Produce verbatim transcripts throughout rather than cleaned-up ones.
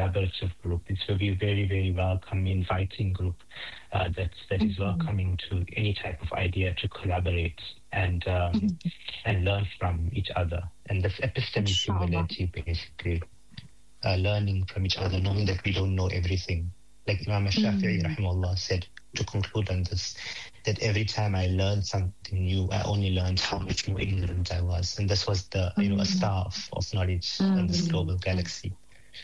collaborative group. It's a very, very, very welcome, inviting group uh, that that mm-hmm. is welcoming to any type of idea to collaborate and um, mm-hmm. and learn from each other. And this epistemic humility, basically, uh, learning from each other, knowing that we don't know everything. Like Imam Shafi'i, mm-hmm. rahimahullah, said, to conclude on this, that every time I learned something new, I only learned how much more ignorant I was. And this was the, you know, a star of, of knowledge mm-hmm. in this global galaxy.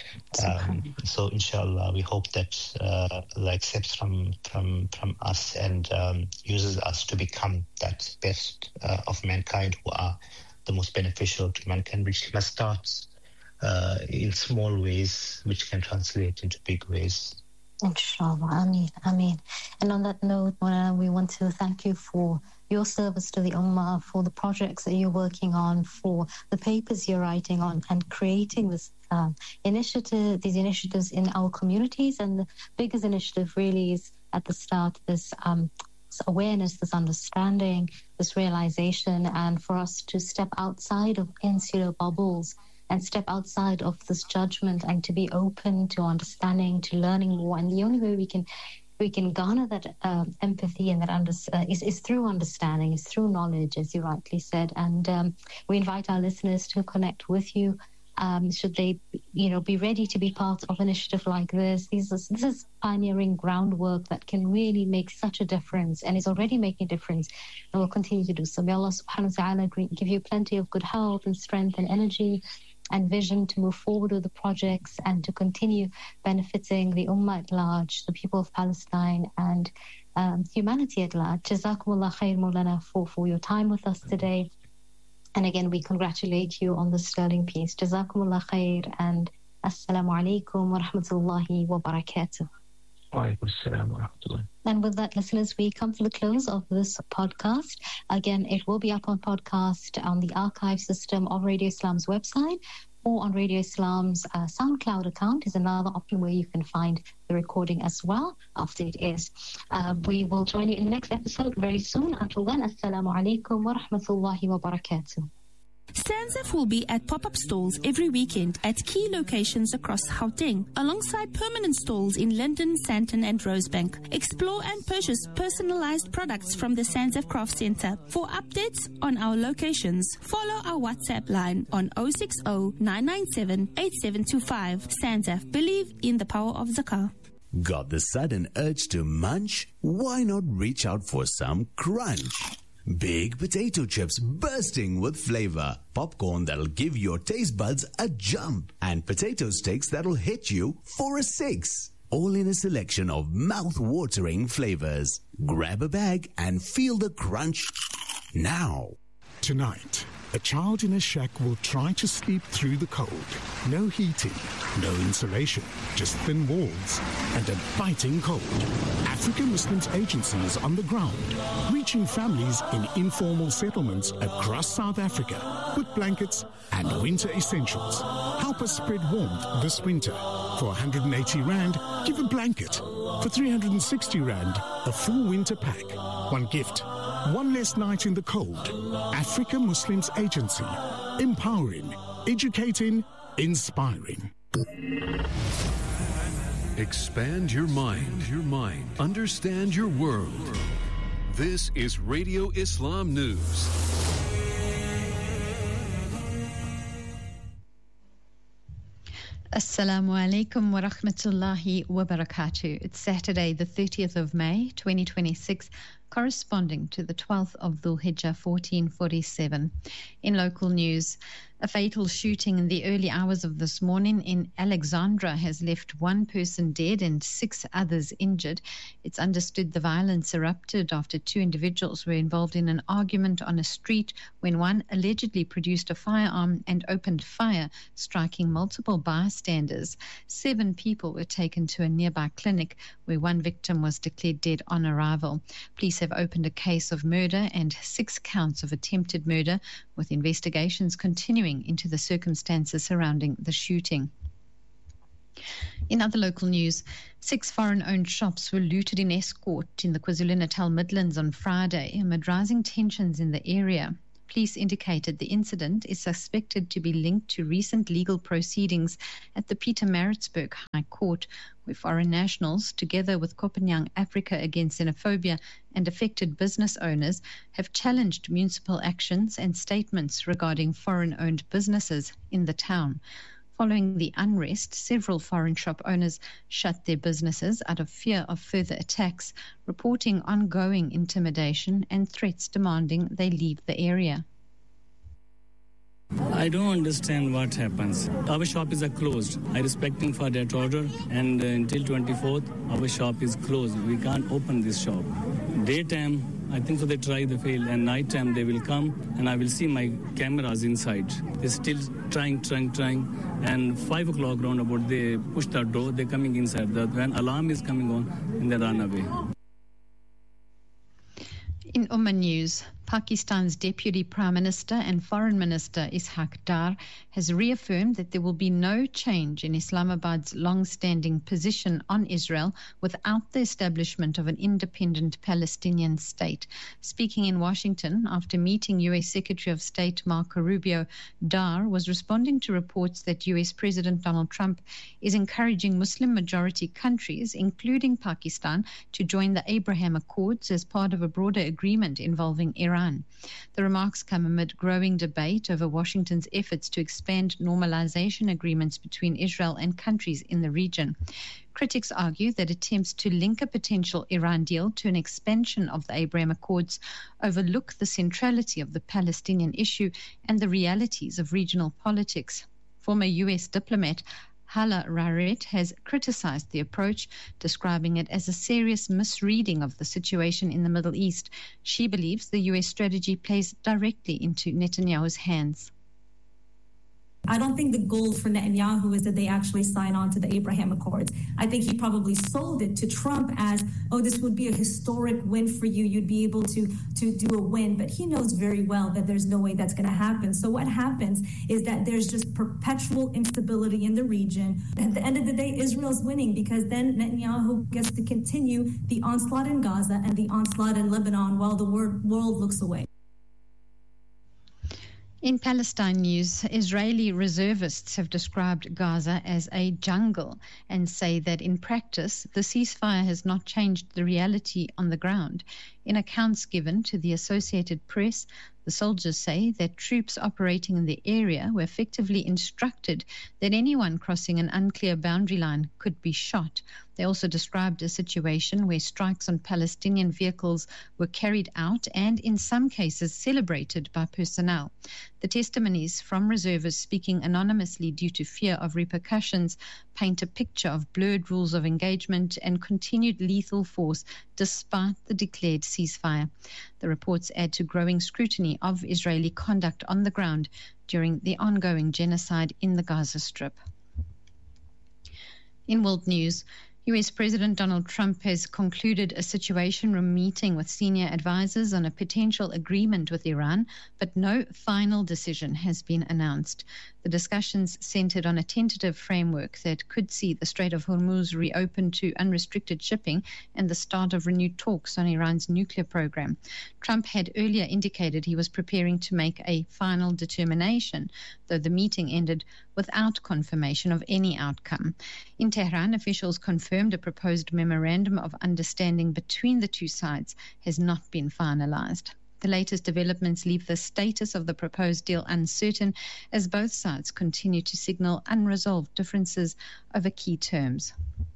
Um, so inshallah, we hope that uh, Allah accepts from, from, from us and um, uses us to become that best uh, of mankind who are the most beneficial to mankind, which must start uh, in small ways, which can translate into big ways. Inshallah, Ameen, Ameen. And on that note, Maulana, we want to thank you for your service to the Ummah, for the projects that you're working on, for the papers you're writing on, and creating this um, initiative, these initiatives in our communities. And the biggest initiative really is at the start, this um, this awareness, this understanding, this realization, and for us to step outside of insular bubbles and step outside of this judgment and to be open to understanding, to learning more. And the only way we can we can garner that uh, empathy and that under, uh, is, is through understanding, is through knowledge, as you rightly said. And um, we invite our listeners to connect with you. Um, should they, you know, be ready to be part of an initiative like this? This is, this is pioneering groundwork that can really make such a difference and is already making a difference and will continue to do so. May Allah subhanahu wa ta'ala give you plenty of good health and strength and energy and vision to move forward with the projects and to continue benefiting the Ummah at large, the people of Palestine and um, humanity at large. Jazakumullah khair, Maulana, for, for your time with us today. And again, we congratulate you on the sterling piece. Jazakumullah khair and assalamu alaikum wa rahmatullahi wa barakatuh. And with that, listeners, we come to the close of this podcast. Again, it will be up on podcast on the archive system of Radio Islam's website, or on Radio Islam's uh, SoundCloud account is another option where you can find the recording as well after it is. Uh, we will join you in the next episode very soon. Until then, assalamu alaikum wa rahmatullahi wa barakatuh. SANZAF will be at pop-up stalls every weekend at key locations across Gauteng, alongside permanent stalls in Linden, Sandton and Rosebank. Explore and purchase personalized products from the SANZAF Craft Center. For updates on our locations, follow our WhatsApp line on zero six zero nine nine seven eight seven two five. SANZAF, believe in the power of zakah. Got the sudden urge to munch? Why not reach out for some crunch? Big potato chips bursting with flavor, popcorn that'll give your taste buds a jump, and potato sticks that'll hit you for a six. All in a selection of mouth-watering flavors. Grab a bag and feel the crunch now. Tonight, a child in a shack will try to sleep through the cold. No heating, no insulation, just thin walls and a biting cold. African Muslims Agency is on the ground, reaching families in informal settlements across South Africa with blankets and winter essentials. Help us spread warmth this winter. For one hundred eighty rand, give a blanket. For three hundred sixty rand, a full winter pack. One gift. One less night in the cold. Africa Muslims Agency. Empowering, educating, inspiring. Expand your mind, your mind. Understand your world. This is Radio Islam News. Assalamu alaikum wa rahmatullahi wa barakatuh. It's Saturday, the thirtieth of May, twenty twenty-six, corresponding to the twelfth of Dhul Hijjah, fourteen forty-seven. In local news, a fatal shooting in the early hours of this morning in Alexandra has left one person dead and six others injured. It's understood the violence erupted after two individuals were involved in an argument on a street when one allegedly produced a firearm and opened fire, striking multiple bystanders. Seven people were taken to a nearby clinic where one victim was declared dead on arrival. Police have opened a case of murder and six counts of attempted murder, with investigations continuing into the circumstances surrounding the shooting. In other local news, six foreign-owned shops were looted in Escort in the KwaZulu-Natal Midlands on Friday amid rising tensions in the area. Police indicated the incident is suspected to be linked to recent legal proceedings at the Pietermaritzburg High Court, where foreign nationals, together with Kopenhagen Africa Against Xenophobia and affected business owners, have challenged municipal actions and statements regarding foreign-owned businesses in the town. Following the unrest, several foreign shop owners shut their businesses out of fear of further attacks, reporting ongoing intimidation and threats demanding they leave the area. I don't understand what happens. Our shop is closed. I respecting for that order, and uh, until twenty-fourth, our shop is closed. We can't open this shop. Daytime, I think so they try the fail, and nighttime they will come, and I will see my cameras inside. They're still trying, trying, trying, and five o'clock roundabout, they push the door, they're coming inside. The, when alarm is coming on, and they run away. In Ummah News, Pakistan's Deputy Prime Minister and Foreign Minister Ishaq Dar has reaffirmed that there will be no change in Islamabad's long-standing position on Israel without the establishment of an independent Palestinian state. Speaking in Washington after meeting U S Secretary of State Marco Rubio, Dar was responding to reports that U S President Donald Trump is encouraging Muslim-majority countries, including Pakistan, to join the Abraham Accords as part of a broader agreement involving Iran. The remarks come amid growing debate over Washington's efforts to expand normalization agreements between Israel and countries in the region. Critics argue that attempts to link a potential Iran deal to an expansion of the Abraham Accords overlook the centrality of the Palestinian issue and the realities of regional politics. Former U S diplomat Hala Raret has criticized the approach, describing it as a serious misreading of the situation in the Middle East. She believes the U S strategy plays directly into Netanyahu's hands. I don't think the goal for Netanyahu is that they actually sign on to the Abraham Accords. I think he probably sold it to Trump as, oh, this would be a historic win for you. You'd be able to, to do a win. But he knows very well that there's no way that's going to happen. So what happens is that there's just perpetual instability in the region. At the end of the day, Israel's winning because then Netanyahu gets to continue the onslaught in Gaza and the onslaught in Lebanon while the world looks away. In Palestine news, Israeli reservists have described Gaza as a jungle and say that in practice, the ceasefire has not changed the reality on the ground. In accounts given to the Associated Press, the soldiers say that troops operating in the area were effectively instructed that anyone crossing an unclear boundary line could be shot. They also described a situation where strikes on Palestinian vehicles were carried out and, in some cases, celebrated by personnel. The testimonies from reservists speaking anonymously due to fear of repercussions paint a picture of blurred rules of engagement and continued lethal force despite the declared ceasefire. The reports add to growing scrutiny of Israeli conduct on the ground during the ongoing genocide in the Gaza Strip. In world news, U S President Donald Trump has concluded a Situation Room meeting with senior advisors on a potential agreement with Iran, but no final decision has been announced. The discussions centered on a tentative framework that could see the Strait of Hormuz reopened to unrestricted shipping and the start of renewed talks on Iran's nuclear program. Trump had earlier indicated he was preparing to make a final determination, though the meeting ended without confirmation of any outcome. In Tehran, officials confirmed a proposed memorandum of understanding between the two sides has not been finalized. The latest developments leave the status of the proposed deal uncertain as both sides continue to signal unresolved differences over key terms.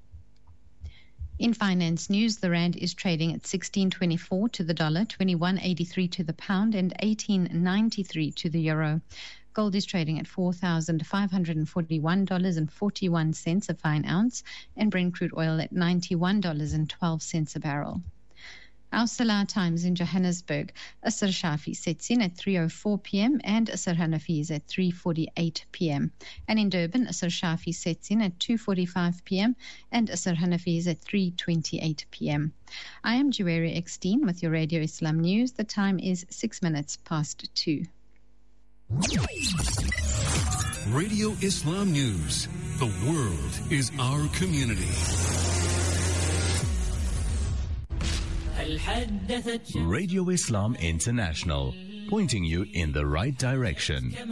In finance news, the rand is trading at sixteen twenty-four to the dollar, twenty-one eighty-three to the pound, and eighteen ninety-three to the euro. Gold is trading at four thousand five hundred forty-one dollars and forty-one cents a fine ounce, and Brent crude oil at ninety-one dollars and twelve cents a barrel. Our Salah times in Johannesburg, Asr Shafi sets in at three oh four p.m. and Asr Hanafi is at three forty-eight p.m. And in Durban, Asr Shafi sets in at two forty-five p.m. and Asr Hanafi is at three twenty-eight p.m. I am Juwaria Eckstein with your Radio Islam News. The time is six minutes past two. Radio Islam News. The world is our community. Radio Islam International. pointing you in the right direction.